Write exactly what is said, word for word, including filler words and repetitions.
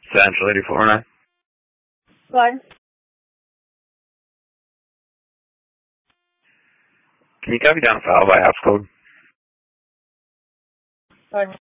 Central eighty-four nine. One. Can you copy down a file by house code? One.